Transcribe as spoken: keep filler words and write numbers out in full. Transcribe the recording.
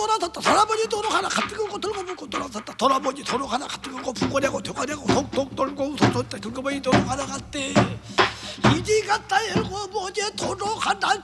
돌아섰다. 돌아보니 도로 하나 같은 거고 들고 붙고 돌아섰다. 돌아보니 도로 하나 같은 거고 붙고 내고 되고 내고 독독 돌고 소소 들고 보니 도로 하나 갔대. 이리 갔다 열고 뭐지 도로 하나